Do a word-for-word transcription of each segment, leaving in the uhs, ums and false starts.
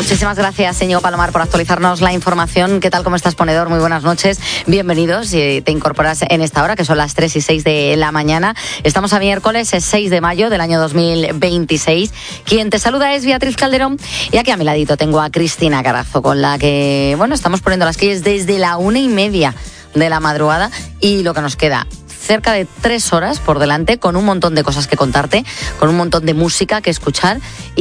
Muchísimas gracias, Íñigo Palomar, por actualizarnos la información. ¿Qué tal? ¿Cómo estás, ponedor? Muy buenas noches. Bienvenidos. Si te incorporas en esta hora, que son las tres y seis de la mañana. Estamos a miércoles, es seis de mayo del año dos mil veintiséis. Quien te saluda es Beatriz Calderón. Y aquí a mi ladito tengo a Cristina Carazo, con la que, bueno, estamos poniendo las calles desde la una y media de la madrugada. Y lo que nos queda, cerca de tres horas por delante, con un montón de cosas que contarte, con un montón de música que escuchar,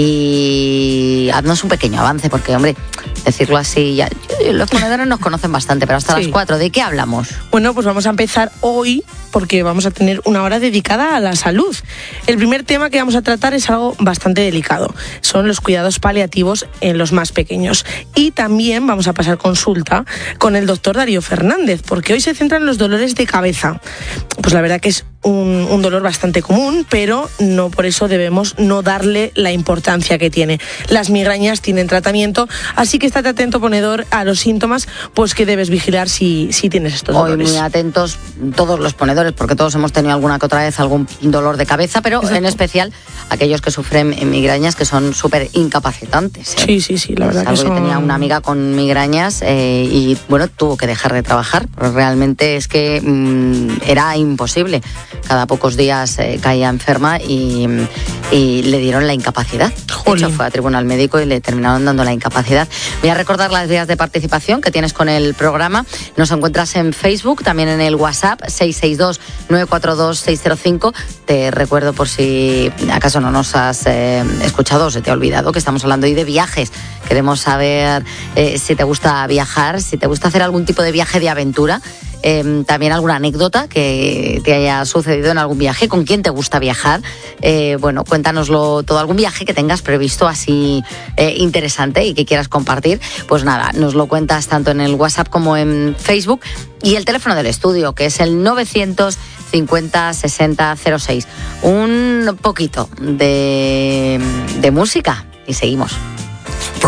y haznos un pequeño avance, porque, hombre, decirlo así, ya los ponedores nos conocen bastante, pero hasta sí. Las cuatro, ¿de qué hablamos? Bueno, pues vamos a empezar hoy, porque vamos a tener una hora dedicada a la salud. El primer tema que vamos a tratar es algo bastante delicado, son los cuidados paliativos en los más pequeños. Y también vamos a pasar consulta con el doctor Darío Fernández, porque hoy se centran en los dolores de cabeza. Pues la verdad que es un, un dolor bastante común, pero no por eso debemos no darle la importancia que tiene. Las migrañas tienen tratamiento, así que estate atento, ponedor, a los síntomas, pues que debes vigilar si, si tienes estos Hoy dolores. Muy atentos todos los ponedores, porque todos hemos tenido alguna que otra vez algún dolor de cabeza, pero Exacto. En especial aquellos que sufren migrañas, que son súper incapacitantes. ¿eh? Sí, sí, sí, la verdad es algo que son... Yo tenía una amiga con migrañas eh, y, bueno, tuvo que dejar de trabajar, pero realmente es que mmm, era imposible. Cada pocos días eh, caía enferma y, y le dieron la incapacidad. Jolín. De hecho, fue a tribunal médico y le terminaron dando la incapacidad. Voy a recordar las vías de participación que tienes con el programa. Nos encuentras en Facebook, también en el WhatsApp, seis seis dos, nueve cuatro dos, seis cero cinco. Te recuerdo, por si acaso no nos has eh, escuchado o se te ha olvidado, que estamos hablando hoy de viajes. Queremos saber eh, si te gusta viajar, si te gusta hacer algún tipo de viaje de aventura. Eh, también alguna anécdota que te haya sucedido en algún viaje, con quién te gusta viajar. Eh, bueno, cuéntanoslo todo, algún viaje que tengas previsto así eh, interesante y que quieras compartir. Pues nada, nos lo cuentas tanto en el WhatsApp como en Facebook, y el teléfono del estudio, que es el novecientos cincuenta sesenta cero seis. Un poquito de, de música y seguimos.